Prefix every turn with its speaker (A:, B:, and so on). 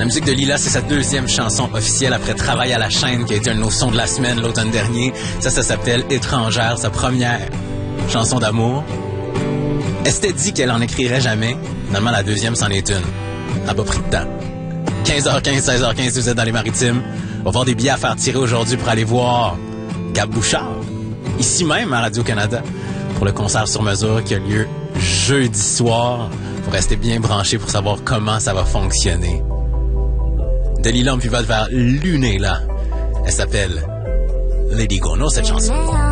A: La musique de Lila, c'est sa deuxième chanson officielle après Travail à la chaîne, qui a été un de nos sons de la semaine l'automne dernier. Ça s'appelle Étrangère, sa première chanson d'amour. Elle s'était dit qu'elle en écrirait jamais. Finalement, la deuxième, c'en est une. Ça n'a pas pris de temps. 15h15, 16h15, si vous êtes dans les Maritimes. On va avoir des billets à faire tirer aujourd'hui pour aller voir Gab Bouchard, ici même à Radio-Canada, pour le concert sur mesure qui a lieu jeudi soir. Faut rester bien branché pour savoir comment ça va fonctionner. De Lila, on pivot vers Luné, là. Elle s'appelle Lady Gono, cette chanson.